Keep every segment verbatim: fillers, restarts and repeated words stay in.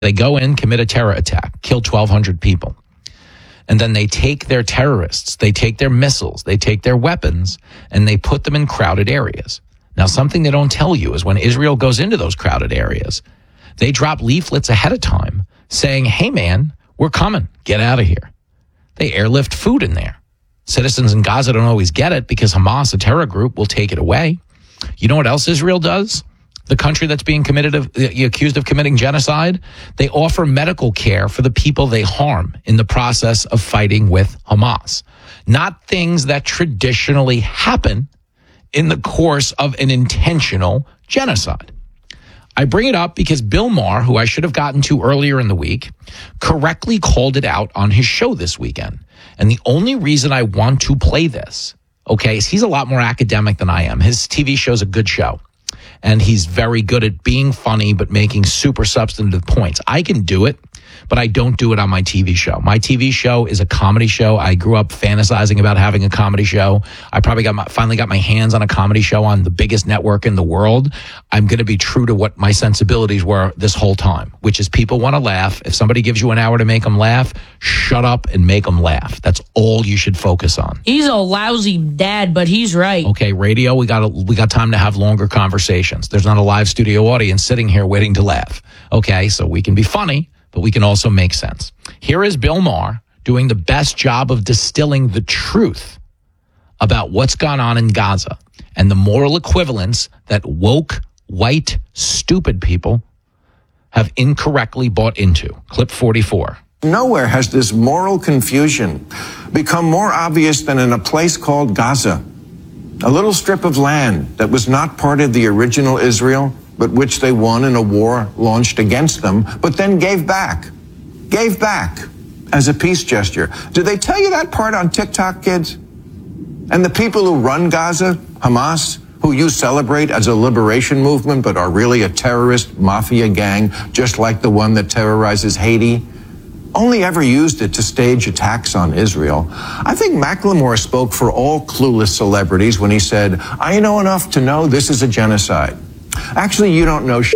They go in, commit a terror attack, kill twelve hundred people. And then they take their terrorists, they take their missiles, they take their weapons, and they put them in crowded areas. Now, something they don't tell you is when Israel goes into those crowded areas, they drop leaflets ahead of time saying, hey, man, we're coming. Get out of here. They airlift food in there. Citizens in Gaza don't always get it because Hamas, a terror group, will take it away. You know what else Israel does? The country that's being committed of, accused of committing genocide, they offer medical care for the people they harm in the process of fighting with Hamas. Not things that traditionally happen in the course of an intentional genocide. I bring it up because Bill Maher, who I should have gotten to earlier in the week, correctly called it out on his show this weekend. And the only reason I want to play this, okay, is he's a lot more academic than I am. His T V show's a good show. And he's very good at being funny, but making super substantive points. I can do it, but I don't do it on my T V show. My T V show is a comedy show. I grew up fantasizing about having a comedy show. I probably got my, finally got my hands on a comedy show on the biggest network in the world. I'm going to be true to what my sensibilities were this whole time, which is people want to laugh. If somebody gives you an hour to make them laugh, shut up and make them laugh. That's all you should focus on. He's a lousy dad, but he's right. Okay, radio, we got a, we got time to have longer conversations. There's not a live studio audience sitting here waiting to laugh. Okay, so we can be funny, but we can also make sense. Here is Bill Maher doing the best job of distilling the truth about what's gone on in Gaza and the moral equivalence that woke, white, stupid people have incorrectly bought into. Clip forty-four. Nowhere has this moral confusion become more obvious than in a place called Gaza, a little strip of land that was not part of the original Israel, but which they won in a war launched against them, but then gave back. Gave back as a peace gesture. Did they tell you that part on TikTok, kids? And the people who run Gaza, Hamas, who you celebrate as a liberation movement, but are really a terrorist mafia gang, just like the one that terrorizes Haiti, only ever used it to stage attacks on Israel. I think Macklemore spoke for all clueless celebrities when he said, I know enough to know this is a genocide. Actually, you don't know shit.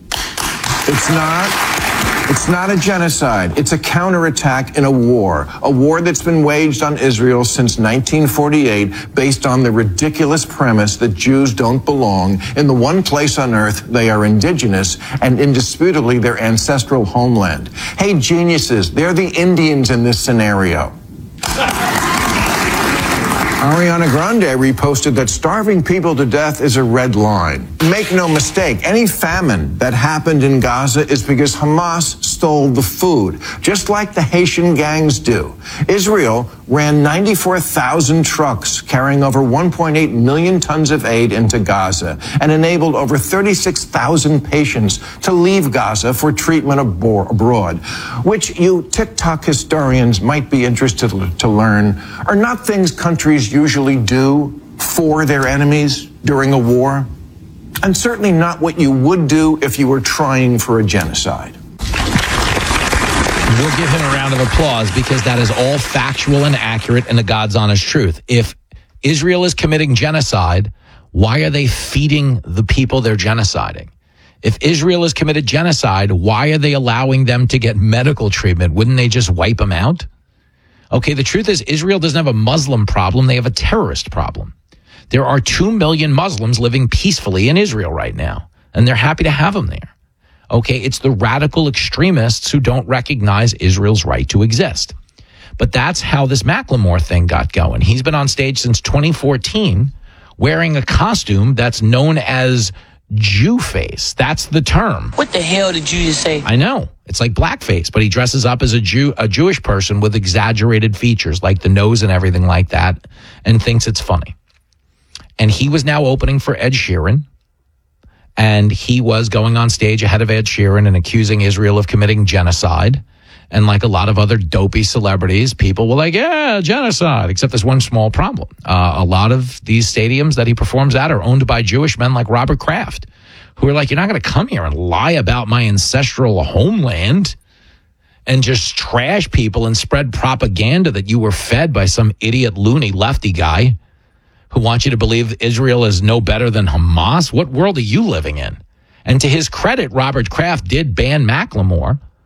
It's not. It's not a genocide. It's a counterattack in a war, a war that's been waged on Israel since nineteen forty-eight based on the ridiculous premise that Jews don't belong in the one place on earth they are indigenous and indisputably their ancestral homeland. Hey, geniuses, they're the Indians in this scenario. Ariana Grande reposted that starving people to death is a red line. Make no mistake, any famine that happened in Gaza is because Hamas stole the food, just like the Haitian gangs do. Israel ran ninety-four thousand trucks carrying over one point eight million tons of aid into Gaza and enabled over thirty-six thousand patients to leave Gaza for treatment abroad, which you TikTok historians might be interested to learn are not things countries usually do for their enemies during a war, and certainly not what you would do if you were trying for a genocide. We'll give him a round of applause because that is all factual and accurate and the God's honest truth. If Israel is committing genocide, why are they feeding the people they're genociding? If Israel has committed genocide, why are they allowing them to get medical treatment? Wouldn't they just wipe them out? Okay, the truth is Israel doesn't have a Muslim problem. They have a terrorist problem. There are two million Muslims living peacefully in Israel right now, and they're happy to have them there. Okay, it's the radical extremists who don't recognize Israel's right to exist. But that's how this Macklemore thing got going. He's been on stage since twenty fourteen wearing a costume that's known as Jew face. That's the term. What the hell did you just say? I know. It's like blackface, but he dresses up as a Jew, a Jewish person with exaggerated features like the nose and everything like that, and thinks it's funny. And he was now opening for Ed Sheeran. And he was going on stage ahead of Ed Sheeran and accusing Israel of committing genocide. And like a lot of other dopey celebrities, people were like, yeah, genocide, except there's one small problem. Uh, a lot of these stadiums that he performs at are owned by Jewish men like Robert Kraft, who are like, you're not going to come here and lie about my ancestral homeland and just trash people and spread propaganda that you were fed by some idiot loony lefty guy who wants you to believe Israel is no better than Hamas. What world are you living in? And to his credit, Robert Kraft did ban Macklemore